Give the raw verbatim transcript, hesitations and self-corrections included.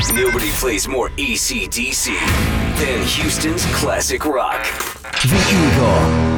Nobody plays more A C/D C than Houston's classic rock. The Eagle.